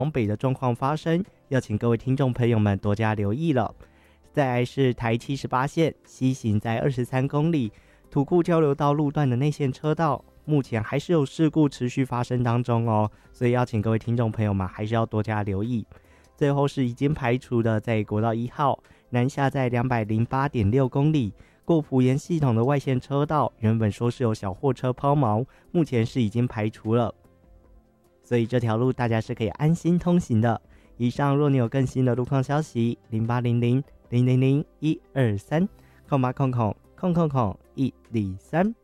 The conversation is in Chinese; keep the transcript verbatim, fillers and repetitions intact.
往北的状况发生，要请各位听众朋友们多加留意了。再来是台七十八线西行在二十三公里土库交流道路段的内线车道，目前还是有事故持续发生当中哦，所以要请各位听众朋友们还是要多加留意。最后是已经排除的在国道一号南下在两百零八点六公里过埔盐系统的外线车道，原本说是有小货车抛锚，目前是已经排除了，所以这条路大家是可以安心通行的。以上若你有更新的路况消息，零八零零零零零一二三空八空空空空空一零三。